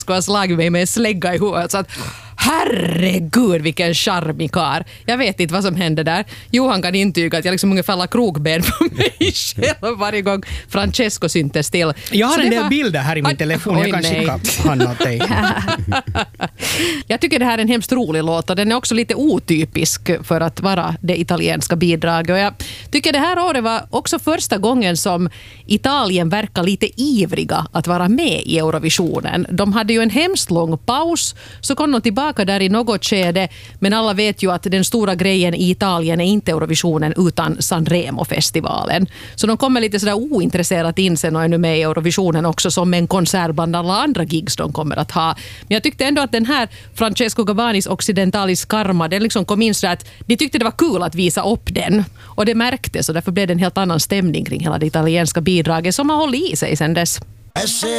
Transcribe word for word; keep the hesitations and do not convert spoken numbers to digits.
har slagit mig med en slägga i huvudet så att herregud vilken charmig kar. Jag vet inte vad som hände där. Johan kan intyga att jag liksom ungefär la krokben på mig själv varje gång Francesco syntes till. Jag har så en del var... bilder här i min telefon. Jag Oj, kan nej. skicka Hanna åt dig. Jag tycker det här är en hemskt rolig låt och den är också lite otypisk för att vara det italienska bidraget. Och jag tycker det här året var också första gången som Italien verkar lite ivriga att vara med i Eurovisionen. De hade ju en hemskt lång paus, så kom de tillbaka där i något skede, men alla vet ju att den stora grejen i Italien är inte Eurovisionen utan Sanremo-festivalen. Så de kommer lite sådär ointresserat in sen och är nu med i Eurovisionen också som en konsert bland alla andra gigs de kommer att ha. Men jag tyckte ändå att den här Francesco Gavanis Occidentalis Karma, den liksom kom in så att de tyckte det var kul att visa upp den. Och det märktes och därför blev det en helt annan stämning kring hela det italienska bidraget som har hållit i sig sedan dess.